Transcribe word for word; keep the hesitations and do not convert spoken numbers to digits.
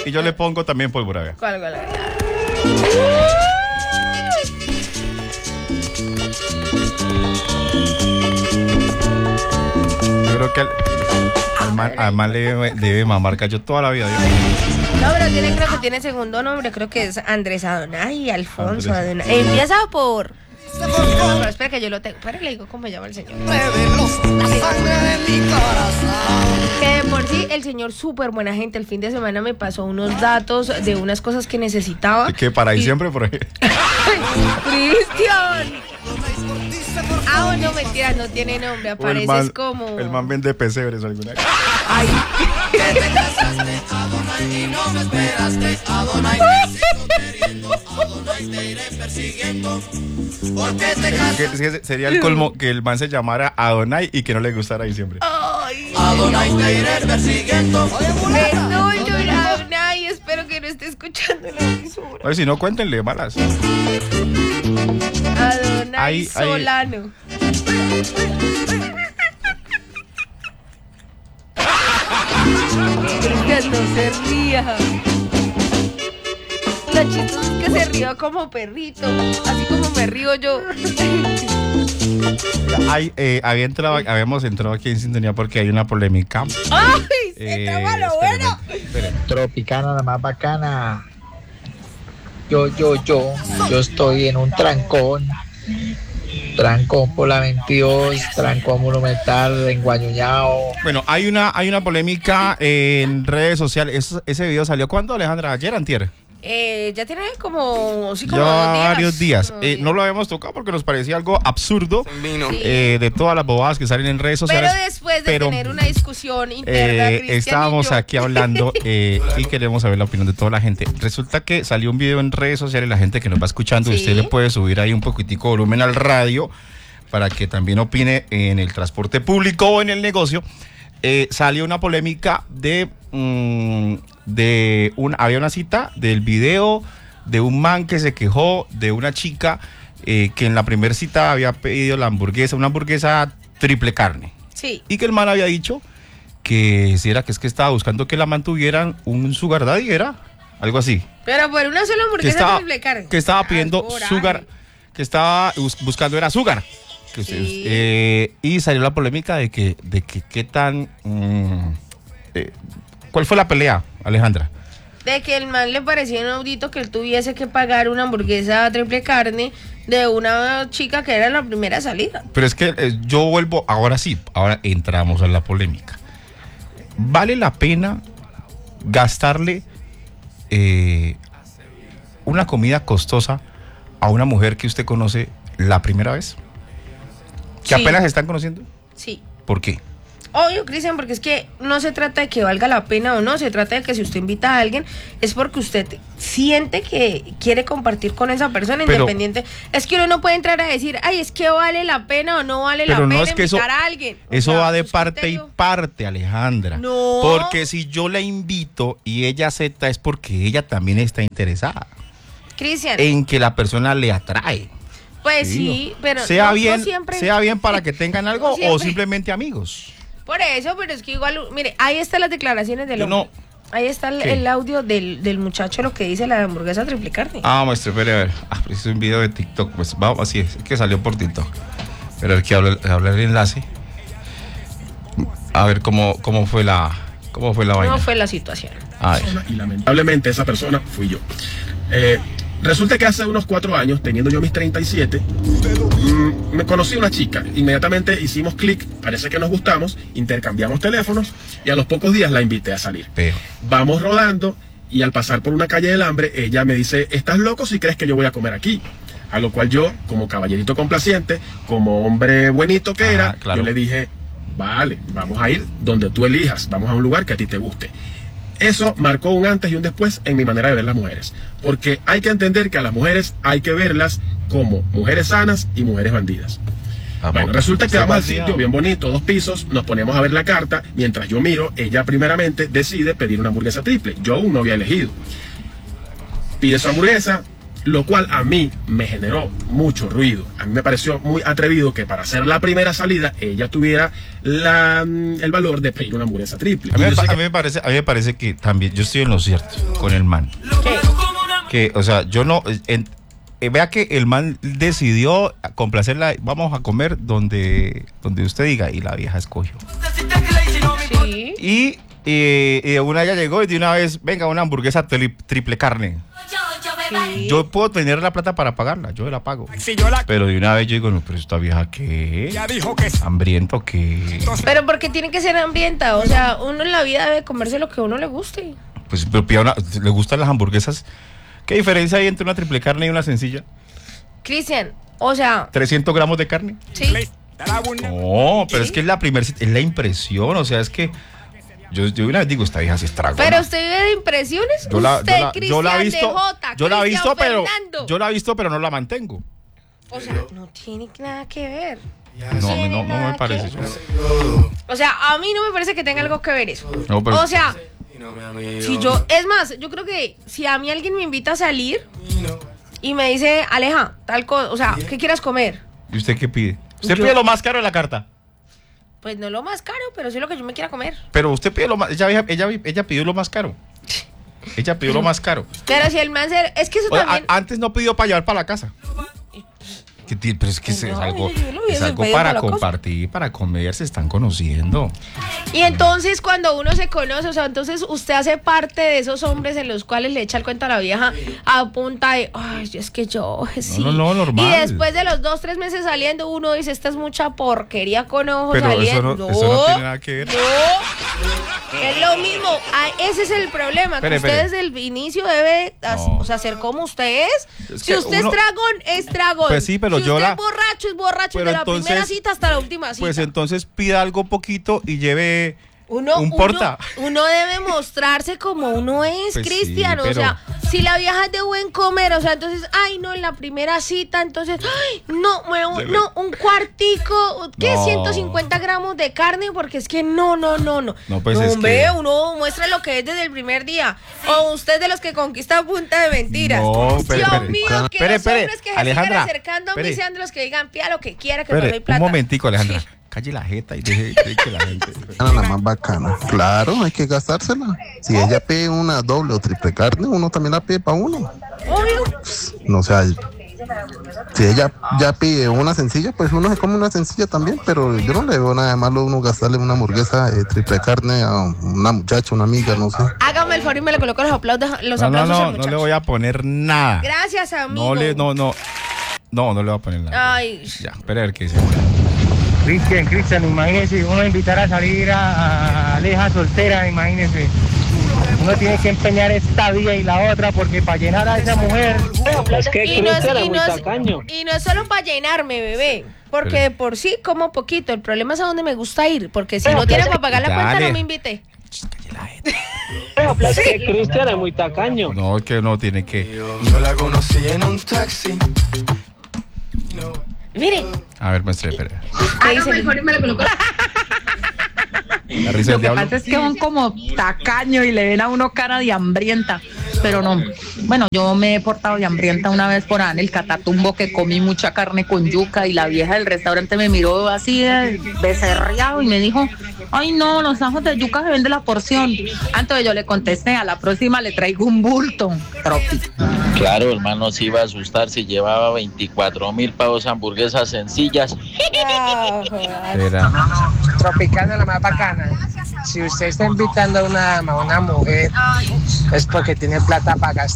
Y yo le pongo también pólvora. ¿Cuál, cuál? Yo creo que al, al man, al man le debe, debe mamar callo toda la vida. No, pero tiene, creo que tiene segundo nombre, creo que es Andrés Adonai, Alfonso Adonai. Empieza por... No, pero espera que yo lo tengo. Pero le digo cómo se llama el señor. Que de por sí el señor súper buena gente. El fin de semana me pasó unos datos de unas cosas que necesitaba. ¿Qué? ¿Para diciembre por ahí? ¡Cristian! Ah, no, mentira, no tiene nombre. Apareces man, como... El man vende pesebres alguna. Ay. Que te casaste, Adonai, y no me esperaste, Adonai, te sigo queriendo, Adonai, te iré persiguiendo, porque te casaste. Sería el colmo que el man se llamara Adonai y que no le gustara diciembre. Ay. Adonai, te iré persiguiendo. Perdón, Adonai, espero que no esté escuchando la emisora. Oye, si no, cuéntenle malas. Adonai Ay, Solano. Cristian, no se ría. Lo chistoso es que se rió como perrito, así como me río yo. Ay, eh, había entrado, habíamos entrado aquí en sintonía porque hay una polémica. ¡Ay! Se Eh, traba lo bueno. espérame. Tropicana, la más bacana. Yo, yo, yo, yo estoy en un trancón. Trancón por la veintidós, trancón monumental en Guañuñao. Bueno, hay una, hay una polémica en redes sociales. Eso, ese video salió ¿cuándo, Alejandra? ¿Ayer, antier? Eh, ya tiene como, sí, como Ya dos días. varios días. Como Eh, días. no lo habíamos tocado porque nos parecía algo absurdo. Sí. eh, de todas las bobadas que salen en redes sociales. Pero después de pero, tener una discusión interna, eh, Cristian estábamos y yo. aquí hablando eh, y queremos saber la opinión de toda la gente. Resulta que salió un video en redes sociales, la gente que nos va escuchando, Sí. usted le puede subir ahí un poquitico de volumen al radio para que también opine en el transporte público o en el negocio. Eh, salió una polémica de, mmm, de un, había una cita del video de un man que se quejó de una chica eh, que en la primera cita había pedido la hamburguesa, una hamburguesa triple carne. Sí. Y que el man había dicho que si era que es que estaba buscando que la mantuvieran un sugar daddy, era algo así. Pero por una sola Que hamburguesa estaba, triple carne. que estaba pidiendo Ah, coraje. sugar, que estaba bus- buscando era sugar. Que Sí. usted- eh, y salió la polémica de que, de que qué tan... mm, eh, ¿cuál fue la pelea, Alejandra? De que el man le parecía inaudito que él tuviese que pagar una hamburguesa triple carne de una chica que era la primera salida. Pero es que eh, yo vuelvo, ahora sí, ahora entramos a la polémica. ¿Vale la pena gastarle eh, una comida costosa a una mujer que usted conoce la primera vez? ¿Que Sí. apenas se están conociendo? Sí. ¿Por qué? Obvio, Cristian, porque es que no se trata de que valga la pena o no, se trata de que si usted invita a alguien es porque usted siente que quiere compartir con esa persona Pero- independiente. Es que uno no puede entrar a decir, ay, es que vale la pena o no vale la Pero no pena es que eso- invitar a alguien. O Eso sea, va de es parte y criterio. parte, Alejandra. No. Porque si yo la invito y ella acepta es porque ella también está interesada Cristian, en que la persona le atrae. pues Sí, sí, no. pero sea no- no bien, siempre. sea bien para que tengan algo No o siempre. simplemente amigos. Por eso, pero es que igual, mire, ahí están las declaraciones del Yo hombre. no- Ahí está el, ¿Qué? el audio del, del muchacho, lo que dice la hamburguesa triple carne. Ah, muestre, espere, a ver. Ah, pero es un video de TikTok, pues vamos, así es, es que salió por TikTok. Pero el que habla, habla el enlace. A ver cómo, cómo fue la, cómo fue la vaina. ¿Cómo fue la situación? A ver. Y lamentablemente esa persona fui yo. Eh, resulta que hace unos cuatro años, teniendo yo mis treinta y siete, mmm, me conocí a una chica. Inmediatamente hicimos clic, parece que nos gustamos, intercambiamos teléfonos y a los pocos días la invité a salir. Pero, Vamos rodando y al pasar por una calle del hambre, ella me dice, ¿estás loco si crees que yo voy a comer aquí? A lo cual yo, como caballerito complaciente, como hombre buenito que Ajá, era, claro. yo le dije, vale, vamos a ir donde tú elijas, vamos a un lugar que a ti te guste. Eso marcó un antes y un después en mi manera de ver las mujeres. Porque hay que entender que a las mujeres hay que verlas como mujeres sanas y mujeres bandidas. Bueno, resulta que vamos al sitio bien bonito, dos pisos, nos ponemos a ver la carta. Mientras yo miro, ella primeramente decide pedir una hamburguesa triple. Yo aún no había elegido. Pide su hamburguesa, lo cual a mí me generó mucho ruido. A mí me pareció muy atrevido que para hacer la primera salida ella tuviera la, el valor de pedir una hamburguesa triple. A mí, me, a mí me parece, a mí me parece que también yo estoy en lo cierto con el man. ¿Qué? Que, o sea, yo no... En, eh, vea que el man decidió complacerla, vamos a comer donde, donde usted diga, y la vieja escogió. Sí. Y, y, y una ella llegó y de una vez, venga, una hamburguesa tri, triple carne. Sí. Yo puedo tener la plata para pagarla, yo la pago. Pero de una vez yo digo, no, pero esta vieja, ¿qué? ¿Hambriento qué? Pero porque tiene que ser hambrienta, o sea, uno en la vida debe comerse lo que a uno le guste. Pues pero pida una, ¿le gustan las hamburguesas? ¿Qué diferencia hay entre una triple carne y una sencilla? Cristian, o sea, ¿trescientos gramos de carne? sí. No, pero es que es la primera, es la impresión, o sea, es que yo, yo una vez digo, esta vieja se estragó. Pero usted vive de impresiones. Yo la, usted, yo la, yo la he Cristian visto, de Jota, yo la he Cristian visto, pero Fernando. yo la he visto, pero no la mantengo. O sea, no tiene nada que ver. No, tiene no, no nada me parece. que ver. O sea, a mí no me parece que tenga algo que ver eso. No, pero- O sea, si yo, es más, yo creo que si a mí alguien me invita a salir y me dice, Aleja, tal cosa, o sea, ¿qué quieras comer? ¿Y usted qué pide? Usted Yo- pide lo más caro de la carta. Pues no lo más caro, pero sí lo que yo me quiera comer. Pero usted pide lo más, ella, ella, ella, ella pidió lo más caro. Ella pidió lo más caro. Pero si el man se, es que eso O sea, también. a- antes no pidió para llevar para la casa. ¿Qué tiene? Pero es que es, No, es algo, yo lo es hubiese algo pedido para para la cosa. compartir, para comer, se están conociendo. Y entonces cuando uno se conoce, o sea, entonces usted hace parte de esos hombres en los cuales le echa el cuento a la vieja a punta de, ay, es que yo, sí. no, no, normal. Y después de los dos, tres meses saliendo, uno dice, esta es mucha porquería con ojos Pero eso saliendo. no, eso no tiene nada que ver. No, es lo mismo. Ah, ese es el problema. Espere, que usted espere. desde el inicio debe as- No. o sea, ser como usted es. Es Si que usted uno- es dragón, es dragón. Pues sí, pero si yo usted la- es borracho, es borracho Pero desde la entonces- primera cita hasta la última cita. Pues entonces pida algo poquito y lleve Uno, un uno- porta. uno debe mostrarse como uno es, Pues sí, Cristian. O pero- sea, si la vieja es de buen comer, o sea, entonces, ay, no, en la primera cita, entonces, ay, no, me- Debe- no, un cuartico, ¿qué? No. ciento cincuenta gramos de carne, porque es que no, no, no, no. No, pues es hombre, que- uno muestra lo que es desde el primer día. O usted de los que conquista a punta de mentiras. No, espere, Dios espere. mío, que Espere, los espere. hombres que se Alejandra, sigan acercando a mí espere. sean de los que digan, pida lo que quiera, que no Espere, doy plata. un momentico, Alejandra. Sí. Calle la jeta y deje, deje que la gente. La más bacana. Claro, hay que gastársela. Si ella pide una doble o triple carne, uno también la pide para uno. Obvio. No, o sea, si ella ya pide una sencilla, pues uno se come una sencilla también, pero yo no le veo nada de malo uno gastarle una hamburguesa eh, triple carne a una muchacha, una amiga, no sé. Hágame el favor y me le coloco los aplausos, los No, no, aplausos no, al no muchacho. le voy a poner nada. Gracias, amigo. No le, no, no. No, no le voy a poner nada. Ay. Ya, espera a ver qué dice. Cristian, Cristian, imagínese, uno invitar a salir a, a Aleja soltera, imagínese. Uno tiene que empeñar esta vía y la otra porque para llenar a esa mujer. Es que Y no, es, Cristian es y, muy no es, tacaño. y no es solo para llenarme, bebé. Porque Pero- de por sí como poquito. El problema es a dónde me gusta ir. Porque si no tiene para pagar la Ya, cuenta, Ale. no me invite. Calle la jeta. Es que Cristian es muy tacaño. No, es que no tiene que. Yo la conocí en un taxi. Mire, A ver, maestre, espera. ¿qué dice el- La risa Lo del que diablo. pasa es que son como tacaños y le ven a uno cara de hambrienta, pero no. Bueno, yo me he portado de hambrienta una vez por ahí en el Catatumbo que comí mucha carne con yuca y la vieja del restaurante me miró así de becerriado y me dijo, ay no, los ajos de yuca se venden la porción. Entonces yo le contesté, a la próxima le traigo un bulto. Tropi. Claro, hermano, se iba a asustar si llevaba veinticuatro mil pavos hamburguesas sencillas. Espera. Tropicana, la más bacana. Si usted está invitando a una dama, a una mujer, es porque tiene plata para gastar.